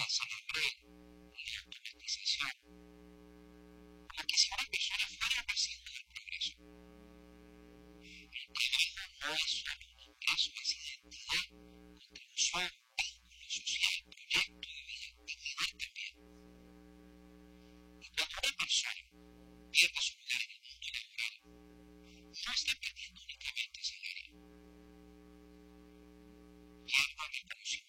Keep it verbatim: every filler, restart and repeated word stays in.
celebré la automatización, como que si una persona fuera recibiendo el progreso. El trabajo no es solo un ingreso, es identidad, contribución, vínculo social, proyecto de vida, dignidad también. Y cuando una persona pierde su lugar en el mundo laboral, no está perdiendo